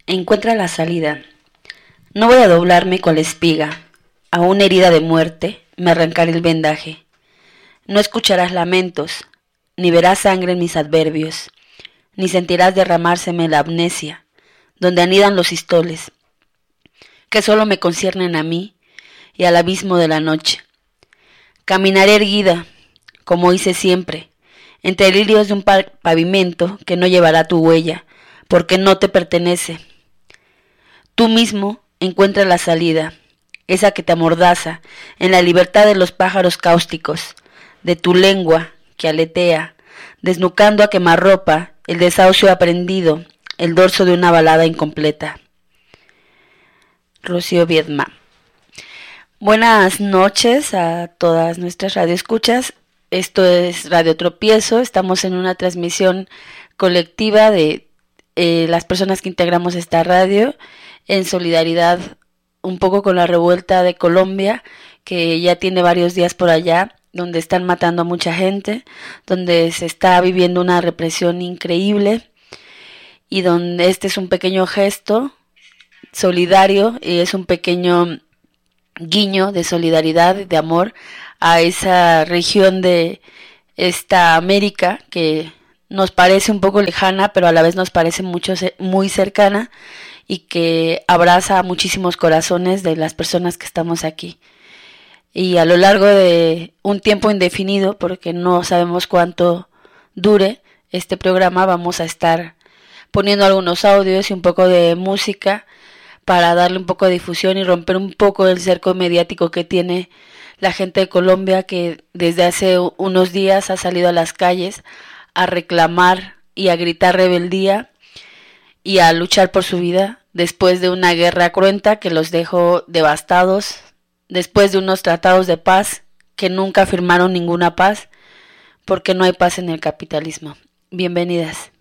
encuentra la salida. No voy a doblarme cual espiga, a una herida de muerte me arrancaré el vendaje. No escucharás lamentos, ni verás sangre en mis adverbios, ni sentirás derramárseme la amnesia, donde anidan los histoles, que solo me conciernen a mí y al abismo de la noche. Caminaré erguida, como hice siempre, entre lirios de un pavimento que no llevará tu huella, porque no te pertenece. Tú mismo encuentras la salida, esa que te amordaza en la libertad de los pájaros cáusticos, de tu lengua que aletea, desnucando a quemarropa el desahucio aprendido, el dorso de una balada incompleta. Rocío Viedma. Buenas noches a todas nuestras radioescuchas. Esto es Radio Tropiezo. Estamos en una transmisión colectiva de las personas que integramos esta radio en solidaridad un poco con la revuelta de Colombia, que ya tiene varios días por allá, donde están matando a mucha gente, donde se está viviendo una represión increíble y donde este es un pequeño gesto solidario y es un pequeño guiño de solidaridad, de amor a esa región de esta América que nos parece un poco lejana, pero a la vez nos parece muy cercana y que abraza a muchísimos corazones de las personas que estamos aquí. Y a lo largo de un tiempo indefinido, porque no sabemos cuánto dure este programa, vamos a estar poniendo algunos audios y un poco de música para darle un poco de difusión y romper un poco el cerco mediático que tiene la gente de Colombia, que desde hace unos días ha salido a las calles a reclamar y a gritar rebeldía y a luchar por su vida después de una guerra cruenta que los dejó devastados, después de unos tratados de paz que nunca firmaron ninguna paz, porque no hay paz en el capitalismo. Bienvenidas.